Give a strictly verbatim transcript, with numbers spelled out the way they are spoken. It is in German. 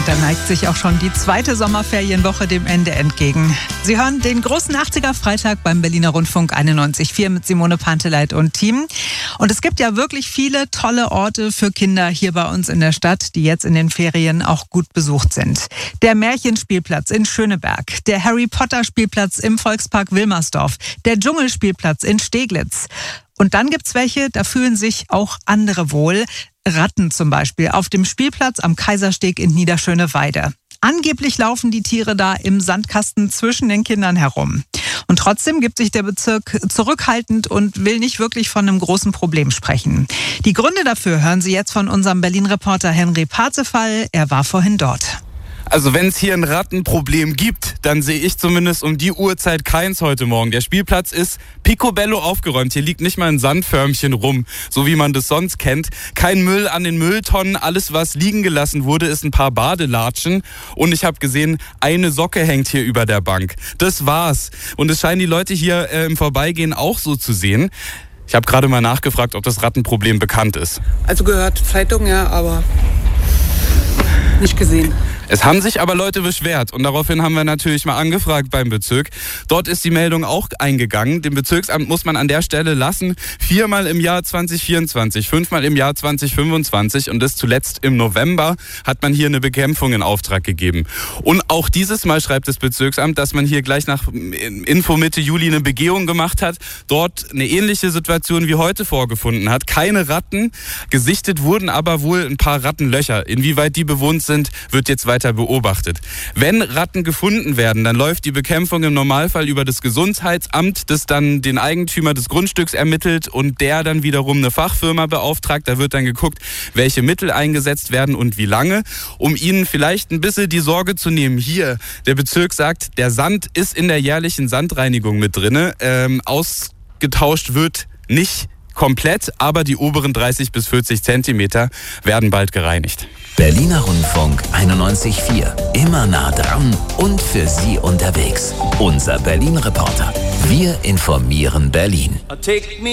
Da neigt sich auch schon die zweite Sommerferienwoche dem Ende entgegen. Sie hören den großen achtziger-Freitag beim Berliner Rundfunk einundneunzig Komma vier mit Simone Panteleit und Team. Und es gibt ja wirklich viele tolle Orte für Kinder hier bei uns in der Stadt, die jetzt in den Ferien auch gut besucht sind. Der Märchenspielplatz in Schöneberg, der Harry-Potter-Spielplatz im Volkspark Wilmersdorf, der Dschungelspielplatz in Steglitz. Und dann gibt's welche, da fühlen sich auch andere wohl. Ratten zum Beispiel auf dem Spielplatz am Kaisersteg in Niederschöneweide. Angeblich laufen die Tiere da im Sandkasten zwischen den Kindern herum. Und trotzdem gibt sich der Bezirk zurückhaltend und will nicht wirklich von einem großen Problem sprechen. Die Gründe dafür hören Sie jetzt von unserem Berlin-Reporter Henry Parzefall. Er war vorhin dort. Also wenn es hier ein Rattenproblem gibt, dann sehe ich zumindest um die Uhrzeit keins heute Morgen. Der Spielplatz ist picobello aufgeräumt. Hier liegt nicht mal ein Sandförmchen rum, so wie man das sonst kennt. Kein Müll an den Mülltonnen. Alles, was liegen gelassen wurde, ist ein paar Badelatschen. Und ich habe gesehen, eine Socke hängt hier über der Bank. Das war's. Und es scheinen die Leute hier äh, im Vorbeigehen auch so zu sehen. Ich habe gerade mal nachgefragt, ob das Rattenproblem bekannt ist. Also gehört Zeitung, ja, aber nicht gesehen. Es haben sich aber Leute beschwert und daraufhin haben wir natürlich mal angefragt beim Bezirk. Dort ist die Meldung auch eingegangen. Dem Bezirksamt muss man an der Stelle lassen. Viermal im Jahr zwanzig vierundzwanzig, fünfmal im Jahr zwanzig fünfundzwanzig und das zuletzt im November hat man hier eine Bekämpfung in Auftrag gegeben. Und auch dieses Mal schreibt das Bezirksamt, dass man hier gleich nach Info Mitte Juli eine Begehung gemacht hat. Dort eine ähnliche Situation wie heute vorgefunden hat. Keine Ratten. Gesichtet wurden aber wohl ein paar Rattenlöcher. Inwieweit die bewohnt sind, wird jetzt weiter beobachtet. Wenn Ratten gefunden werden, dann läuft die Bekämpfung im Normalfall über das Gesundheitsamt, das dann den Eigentümer des Grundstücks ermittelt und der dann wiederum eine Fachfirma beauftragt. Da wird dann geguckt, welche Mittel eingesetzt werden und wie lange, um ihnen vielleicht ein bisschen die Sorge zu nehmen. Hier, der Bezirk sagt, der Sand ist in der jährlichen Sandreinigung mit drin. Ähm, ausgetauscht wird nicht komplett, aber die oberen dreißig bis vierzig Zentimeter werden bald gereinigt. Berliner Rundfunk einundneunzig Komma vier. Immer nah dran und für Sie unterwegs. Unser Berlin-Reporter. Wir informieren Berlin.